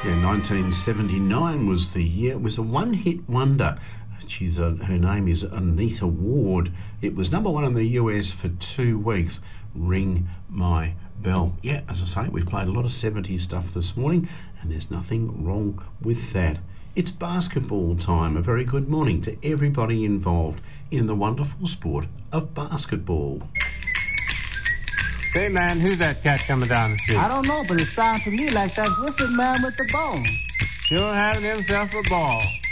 Yeah, 1979 was the year. It was a one-hit wonder. Her name is Anita Ward. It was number one in the US for 2 weeks. Ring My Bell. Yeah, as I say, we played a lot of 70s stuff this morning, and there's nothing wrong with that. It's basketball time. A very good morning to everybody involved in the wonderful sport of basketball. Hey, man, who's that cat coming down the street? I don't know, but it sounds to me like that wicked man with the bone. Sure having himself a ball.